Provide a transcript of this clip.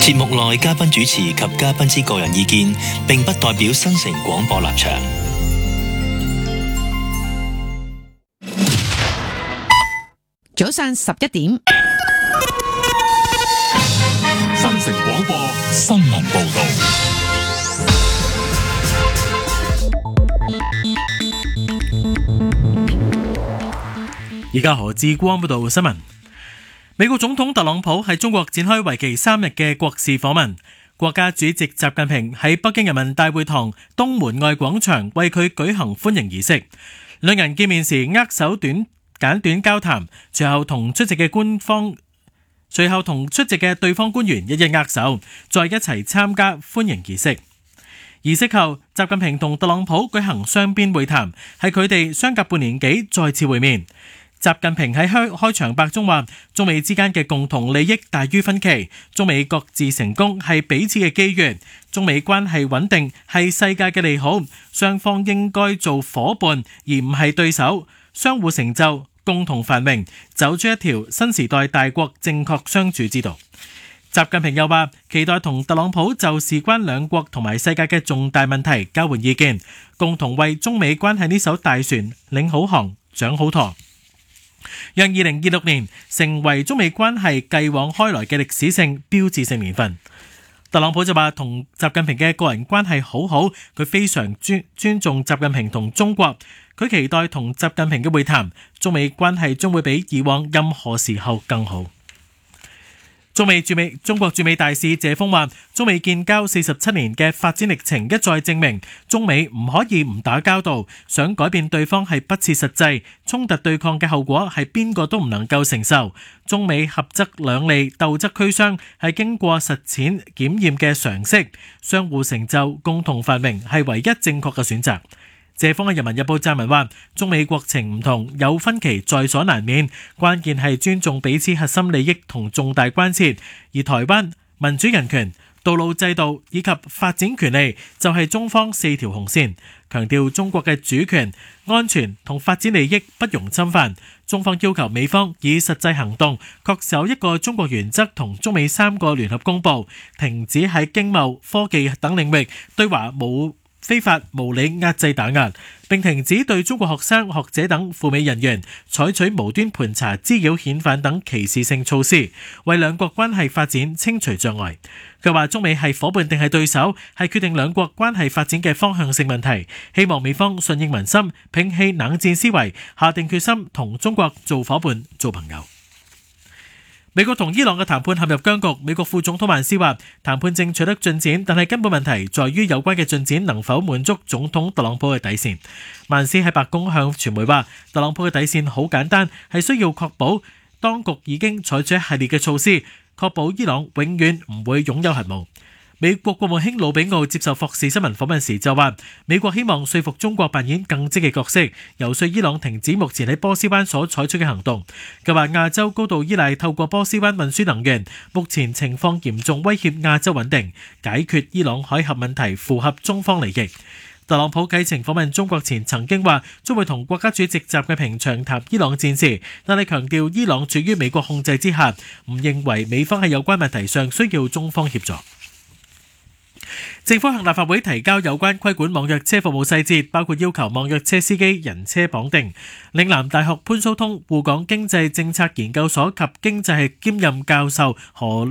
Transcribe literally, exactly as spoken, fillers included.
節目內嘉賓主持及嘉賓之個人意見，並不代表新城廣播立場。 早上十一點， 新城廣播新聞報道。 而家何志光報道新聞。美國總統特朗普喺中國展開為期三日嘅國事訪問，國家主席習近平喺北京人民大會堂東門外廣場為佢舉行歡迎儀式。兩人見面時握手短簡短交談，隨後同出席嘅官方，隨後同出席嘅對方官員一一握手，再一齊參加歡迎儀式。儀式後，習近平同特朗普舉行雙邊會談，係佢哋相隔半年幾再次會面。習近平喺開開場白中話，中美之間嘅共同利益大於分歧，中美各自成功係彼此嘅機遇，中美關係穩定係世界嘅利好，雙方應該做夥伴而唔係對手，相互成就，共同繁榮，走出一條新時代大國正確相處之道。習近平又話，期待同特朗普就事關兩國同埋世界嘅重大問題交換意見，共同為中美關係呢艘大船領好航、掌好舵，讓二零二六年成為中美關係繼往開來嘅歷史性標誌性年份。特朗普就話同習近平嘅個人關係好好，佢非常尊尊重習近平同中國，佢期待同習近平嘅會談，中美關係將會比以往任何時候更好。中美駐美中國駐美大使謝鋒話，中美建交四十七年嘅發展歷程一再證明，中美唔可以唔打交道，想改變對方係不切實際，衝突對抗嘅後果係邊個都唔能夠承受。中美合則兩利，鬥則俱傷，係經過實踐檢驗嘅常識，相互成就，共同繁榮係唯一正確嘅選擇。謝鋒喺《人民日報》撰文話，中美國情唔同，有分歧在所難免，關鍵係尊重彼此核心利益同重大關切，而台灣、民主人權、道路制度以及發展權利就係中方四條紅線，強調中國嘅主權、安全同發展利益不容侵犯。中方要求美方以實際行動恪守一個中國原則同中美三個聯合公報，停止喺經貿、科技等領域對華冇非法無理壓制打壓，並停止對中國學生、學者等赴美人員採取無端盤查、滋擾、遣返等歧視性措施，為兩國關係發展清除障礙。佢話中美係夥伴定係對手，係決定兩國關係發展嘅方向性問題。希望美方順應民心，摒棄冷戰思維，下定決心同中國做夥伴、做朋友。美國同伊朗嘅談判陷入僵局，美國副總統曼斯話談判正取得進展，但係根本問題在於有關嘅進展能否滿足總統特朗普嘅底線。曼斯喺白宮向傳媒話，特朗普嘅底線好簡單，係需要確保當局已經採取一系列嘅措施，確保伊朗永遠唔會擁有核武。美國國務卿魯比奧接受霍士新聞訪問時就話，美國希望說服中國扮演更積極角色，游說伊朗停止目前喺波斯灣所採取嘅行動。佢話亞洲高度依賴透過波斯灣運輸能源，目前情況嚴重威脅亞洲穩定，解決伊朗海峽問題符合中方利益。特朗普啟程訪問中國前曾經話將會同國家主席習近平長談伊朗戰事，但係強調伊朗處於美國控制之下，唔認為美方喺有關問題上需要中方協助。政府向立法會提交有關規管網約車服務細節，包括要求網約車司機人車綁定。嶺南大學潘蘇通滬港經濟政策研究所及經濟系兼任教授何